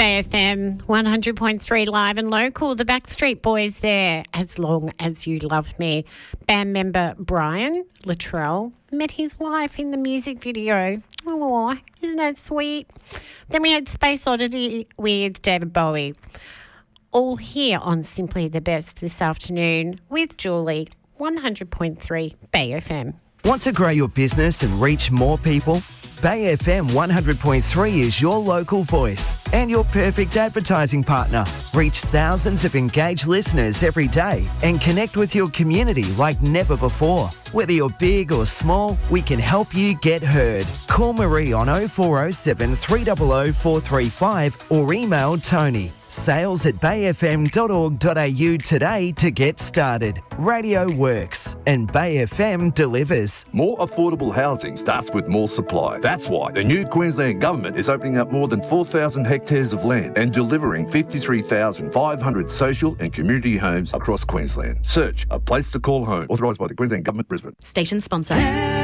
Bay FM 100.3 live and local. The Backstreet Boys there, As Long As You Love Me. Band member Brian Luttrell met his wife in the music video. Oh, isn't that sweet? Then we had Space Oddity with David Bowie. All here on Simply the Best this afternoon with Julie, 100.3 Bay FM. Want to grow your business and reach more people? Bay FM 100.3 is your local voice and your perfect advertising partner. Reach thousands of engaged listeners every day and connect with your community like never before. Whether you're big or small, we can help you get heard. Call Marie on 0407 300 435 or email Tony. sales@bayfm.org.au today to get started. Radio works and Bay FM delivers. More affordable housing starts with more supply. That's why the new Queensland Government is opening up more than 4,000 hectares of land and delivering 53,500 social and community homes across Queensland. Search A Place to Call Home. Authorised by the Queensland Government, Brisbane. Station sponsor.